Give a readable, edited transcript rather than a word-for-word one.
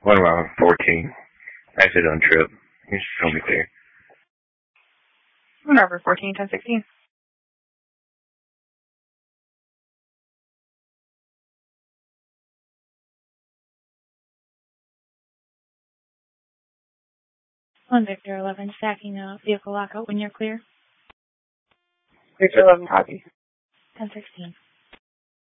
1 mile 14. Exit on trip. You should show me clear. November 14, 1016. One Victor 11, stacking up. Vehicle lockout when you're clear. Victor 11, copy. 1016.